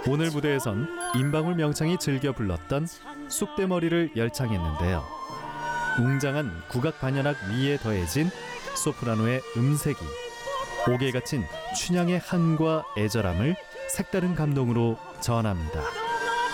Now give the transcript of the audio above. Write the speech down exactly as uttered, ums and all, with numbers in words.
오늘 무대에선 임방울 명창이 즐겨 불렀던 쑥대머리를 열창했는데요. 웅장한 국악 반연악 위에 더해진 소프라노의 음색이 옥에 갇힌 춘향의 한과 애절함을 색다른 감동으로 전합니다.